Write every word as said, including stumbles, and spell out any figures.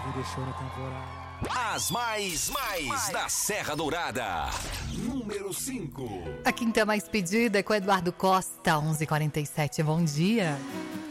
me deixou na temporada. As mais, mais, mais da Serra Dourada. Número cinco. A quinta mais pedida é com Eduardo Costa, onze e quarenta e sete. Bom dia.